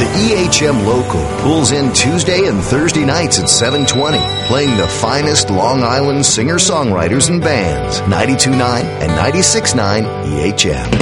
EHM Local pulls in Tuesday and Thursday nights at 7:20, playing the finest Long Island singer-songwriters and bands. 92.9 and 96.9 EHM.